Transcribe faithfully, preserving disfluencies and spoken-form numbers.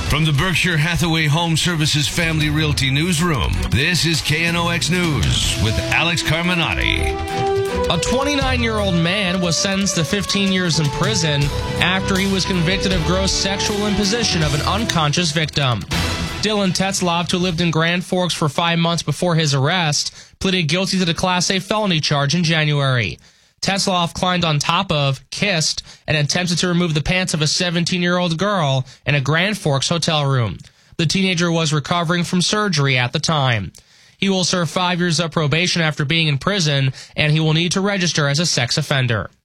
From the Berkshire Hathaway Home Services Family Realty Newsroom, this is K N O X News with Alex Carminati. A twenty-nine-year-old man was sentenced to fifteen years in prison after he was convicted of gross sexual imposition of an unconscious victim. Dylan Tetzloff, who lived in Grand Forks for five months before his arrest, pleaded guilty to the Class A felony charge in January. Tetzloff climbed on top of, kissed, and attempted to remove the pants of a seventeen-year-old girl in a Grand Forks hotel room. The teenager was recovering from surgery at the time. He will serve five years of probation after being in prison, and he will need to register as a sex offender.